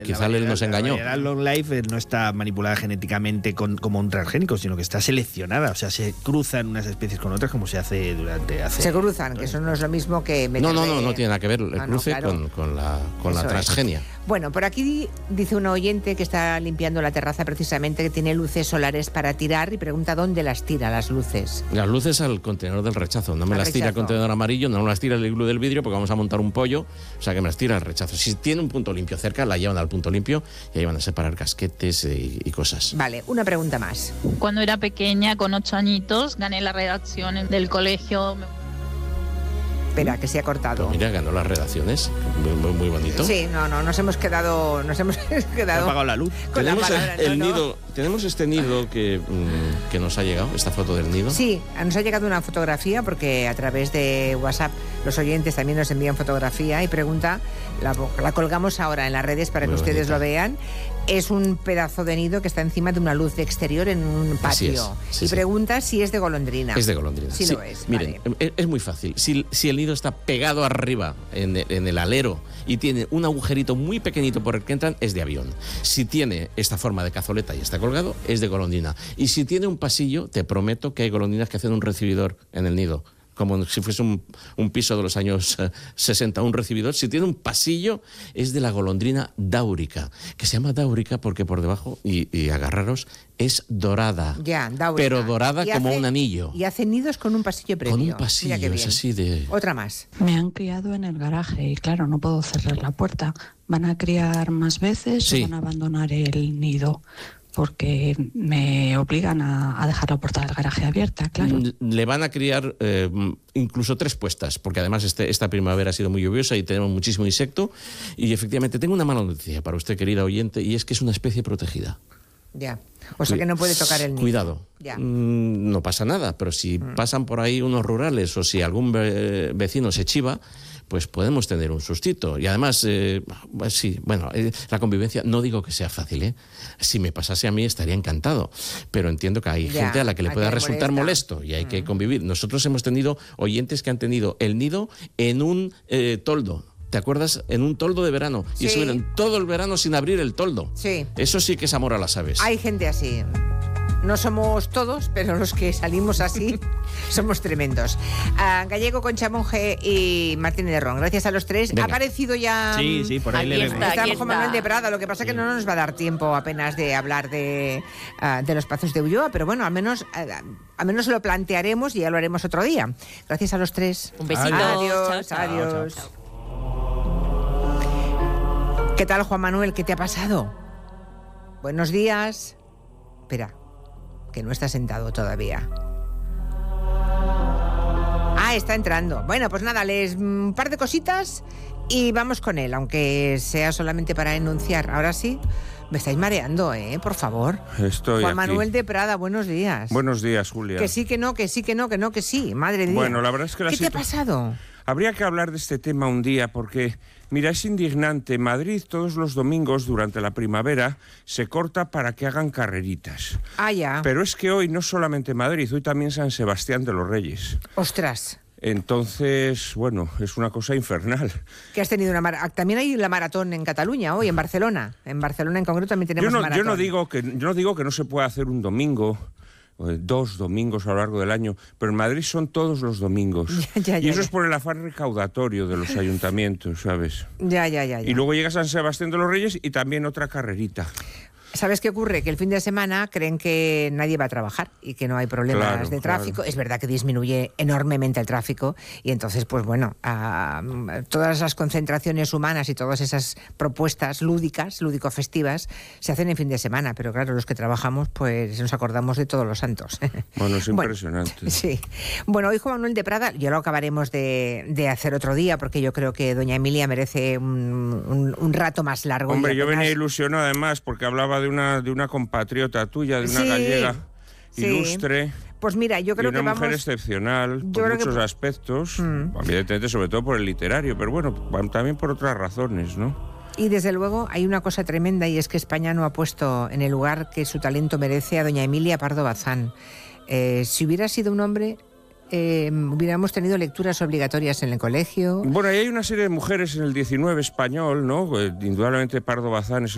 Quizá él nos engañó. La variedad long life no está manipulada genéticamente como un transgénico, sino que está seleccionada. O sea, se cruzan unas especies con otras como se hace Se cruzan, que eso no es lo mismo que meterle... No tiene nada que ver el cruce con la transgenia. Bueno, por aquí dice una oyente que está limpiando la terraza precisamente, que tiene luces solares para tirar y pregunta dónde las tira las luces. Las luces al contenedor del rechazo. No me las tira el contenedor amarillo, no me las tira el iglú del vidrio porque vamos a montar un pollo, o sea que me las tira el rechazo. Si tiene un punto limpio cerca, la llevan al punto limpio y ahí van a separar casquetes y cosas. Vale, una pregunta más. Cuando era pequeña, con 8 añitos, gané la redacción del colegio. Espera, que se ha cortado. Pues mira, ganó las redacciones. Muy bonito. Sí, nos hemos quedado... ¿Ha apagado la luz? Tenemos este nido que nos ha llegado, esta foto del nido. Sí, nos ha llegado una fotografía porque a través de WhatsApp los oyentes también nos envían fotografía y pregunta, la colgamos ahora en las redes para que ustedes lo vean. Es un pedazo de nido que está encima de una luz de exterior en un patio. Y pregunta si es de golondrina. Es de golondrina. Sí, lo es. Miren, vale. es muy fácil. Si el nido está pegado arriba en el alero y tiene un agujerito muy pequeñito por el que entran, es de avión. Si tiene esta forma de cazoleta y está colgado, es de golondrina. Y si tiene un pasillo, te prometo que hay golondrinas que hacen un recibidor en el nido, como si fuese un piso de los años 60, un recibidor. Si tiene un pasillo, es de la golondrina dáurica, que se llama dáurica porque por debajo, y agarraros, es dorada. Ya, dáurica. Pero dorada como un anillo. Y hace nidos con un pasillo previo. Con un pasillo, es así de... Otra más. Me han criado en el garaje y claro, no puedo cerrar la puerta. ¿Van a criar más veces o van a abandonar el nido? Porque me obligan a dejar la puerta del garaje abierta, claro. Le van a criar incluso 3 puestas, porque además esta primavera ha sido muy lluviosa y tenemos muchísimo insecto. Y efectivamente tengo una mala noticia para usted, querida oyente, y es que es una especie protegida. Ya. O sea que no puede tocar el nido. Cuidado. Ya. No pasa nada, pero si pasan por ahí unos rurales o si algún vecino se chiva, pues podemos tener un sustito. Y además, la convivencia, no digo que sea fácil, ¿eh? Si me pasase a mí estaría encantado, pero entiendo que hay gente a la que le pueda resultar molesto y hay que convivir. Nosotros hemos tenido oyentes que han tenido el nido en un toldo. ¿Te acuerdas? En un toldo de verano. Sí. Y estuvieron todo el verano sin abrir el toldo. Sí. Eso sí que es amor a las aves. Hay gente así. No somos todos, pero los que salimos así somos tremendos. Gallego, Concha Monge y Martínez de Ron. Gracias a los 3. Venga. Ha aparecido ya... Sí, por ahí le vemos. Está Juan Manuel de Prada. Lo que pasa es que no nos va a dar tiempo apenas de hablar de los Pazos de Ulloa, pero bueno, al menos lo plantearemos y ya lo haremos otro día. Gracias a los 3. Un besito. Adiós, Chao. adiós. Chao. ¿Qué tal, Juan Manuel? ¿Qué te ha pasado? Buenos días. Espera, que no está sentado todavía. Está entrando. Bueno, pues nada, un par de cositas y vamos con él, aunque sea solamente para enunciar. Ahora sí, me estáis mareando, por favor. Estoy Juan aquí. Manuel de Prada, buenos días. Buenos días, Julia. Que sí, que no, que sí, que no, que no, que sí. Madre mía. Bueno, la verdad es que ¿Qué te ha pasado? Habría que hablar de este tema un día porque, mira, es indignante. Madrid todos los domingos durante la primavera se corta para que hagan carreritas. Ya. Pero es que hoy no solamente Madrid, hoy también San Sebastián de los Reyes. Ostras. Entonces, bueno, es una cosa infernal. Que has tenido también hay la maratón en Cataluña hoy, en Barcelona. En Barcelona en concreto también tenemos maratón. Yo no digo que no se pueda hacer un domingo, 2 domingos a lo largo del año, pero en Madrid son todos los domingos. Y eso es por el afán recaudatorio de los ayuntamientos, ¿sabes? Ya. Y luego llega San Sebastián de los Reyes y también otra carrerita. ¿Sabes qué ocurre? Que el fin de semana creen que nadie va a trabajar y que no hay problemas de tráfico. Claro. Es verdad que disminuye enormemente el tráfico y entonces, pues bueno, todas las concentraciones humanas y todas esas propuestas lúdico-festivas, se hacen en fin de semana. Pero claro, los que trabajamos, pues nos acordamos de todos los santos. Bueno, es impresionante. Bueno, sí. Bueno, hoy Juan Manuel de Prada, ya lo acabaremos de hacer otro día, porque yo creo que doña Emilia merece un rato más largo. Hombre, yo venía ilusionado además porque hablaba de una compatriota tuya, de una gallega ilustre. Pues mira, yo creo que vamos... una mujer excepcional, por muchos aspectos, evidentemente sobre todo por el literario, pero bueno, también por otras razones, ¿no? Y desde luego hay una cosa tremenda y es que España no ha puesto en el lugar que su talento merece a doña Emilia Pardo Bazán. Si hubiera sido un hombre... hubiéramos tenido lecturas obligatorias en el colegio. Bueno, ahí hay una serie de mujeres en el 19 español, ¿no? Indudablemente Pardo Bazán es